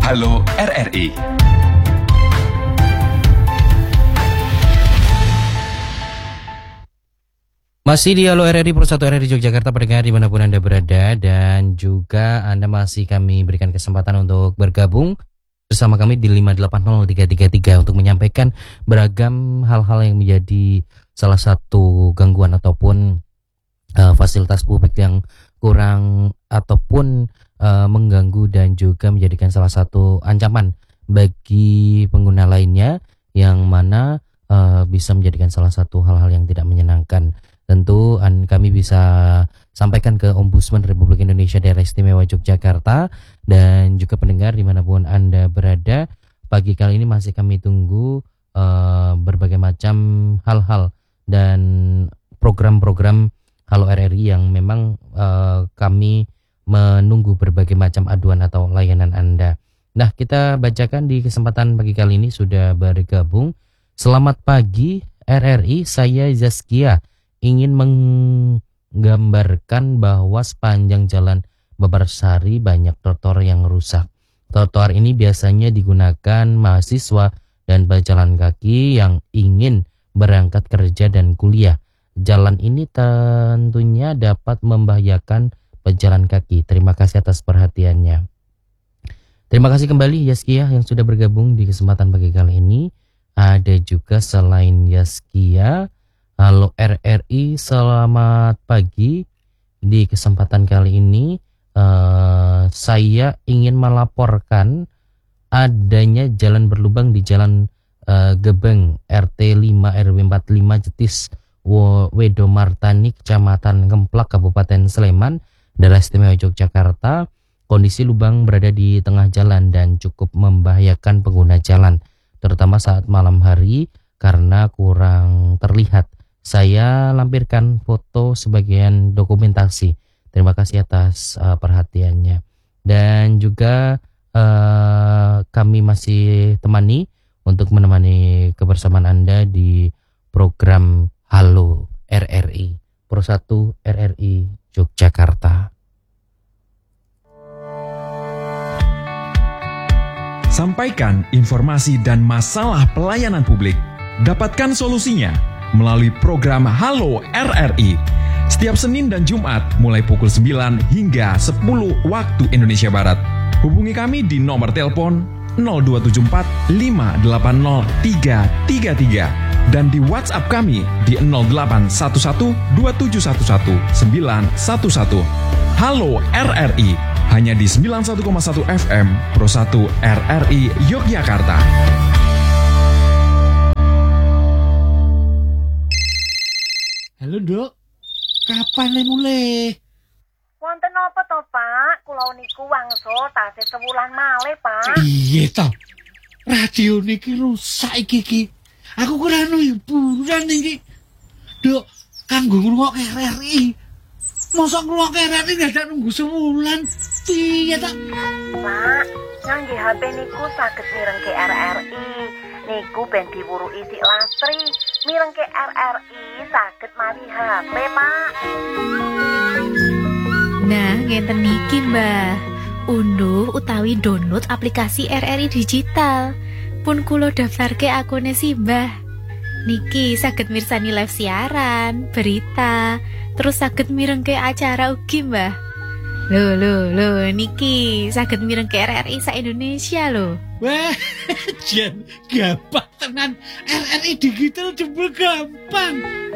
Halo RRI. Masih di Halo RRI Persatu RRI Yogyakarta, pendengar dimanapun Anda berada, dan juga Anda masih kami berikan kesempatan untuk bergabung bersama kami di 5803333 untuk menyampaikan beragam hal-hal yang menjadi salah satu gangguan ataupun fasilitas publik yang kurang ataupun mengganggu dan juga menjadikan salah satu ancaman bagi pengguna lainnya, yang mana bisa menjadikan salah satu hal-hal yang tidak menyenangkan. Tentu kami bisa sampaikan ke Ombudsman Republik Indonesia Daerah Istimewa Yogyakarta, dan juga pendengar dimanapun Anda berada. Pagi kali ini masih kami tunggu berbagai macam hal-hal dan program-program Halo RRI yang memang kami menunggu berbagai macam aduan atau layanan Anda. Nah, kita bacakan di kesempatan pagi kali ini sudah bergabung. Selamat pagi RRI, saya Zaskia. Ingin menggambarkan bahwa sepanjang jalan Babarsari banyak trotoar yang rusak. Trotoar ini biasanya digunakan mahasiswa dan pejalan kaki yang ingin berangkat kerja dan kuliah. Jalan ini tentunya dapat membahayakan pejalan kaki. Terima kasih atas perhatiannya. Terima kasih kembali Yaskia yang sudah bergabung di kesempatan pagi kali ini. Ada juga selain Yaskia, Halo RRI, selamat pagi. Di kesempatan kali ini saya ingin melaporkan adanya jalan berlubang di Jalan Gebeng RT 5 RW 45 Jetis Wedomartani, Kecamatan Kemplak, Kabupaten Sleman, Daerah Istimewa Yogyakarta. Kondisi lubang berada di tengah jalan dan cukup membahayakan pengguna jalan, terutama saat malam hari karena kurang terlihat. Saya lampirkan foto sebagian dokumentasi. Terima kasih atas perhatiannya. Dan juga kami masih temani untuk menemani kebersamaan Anda di program Halo RRI Persatu RRI Yogyakarta. Sampaikan informasi dan masalah pelayanan publik. Dapatkan solusinya melalui program Halo RRI setiap Senin dan Jumat mulai pukul 9 hingga 10 waktu Indonesia Barat. Hubungi kami di nomor telepon 0274 580 333 dan di WhatsApp kami di 0811 2711 911. Halo RRI hanya di 91,1 FM Pro 1 RRI Yogyakarta. Halo, Dok. Kapan mulai? Wonten apa to, Pak? Kula niku wangsul tasih sewulan malih, Pak. Iya to. Radio niki rusak iki. Aku kurang hiburan iki. Dok, kanggo ngrungokke RRI. Mosok ngrungokke RRI dadak nunggu sewulan. Piye ta? Pak, ngangge HP niku saged mirengke RRI. Niku ben diwuruki sik lastri. Mirengke RRI saged mawi HP, Pak. Nah, ngenten niki, Mbah. Unduh utawi download aplikasi RRI digital. Pun kula daftarke akune si Mbah. Niki saged mirsani live siaran, berita, terus saged mirengke acara ugi, Mbah. Lho, niki saged mirengke RRI sa Indonesia lho. Wah, jan gampang tenan. RRI digital jebul gampang.